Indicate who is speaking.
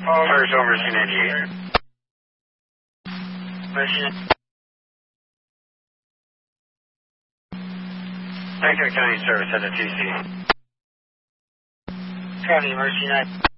Speaker 1: First over C98. Mercy. Baker County Service at the TC. County Mercy 9.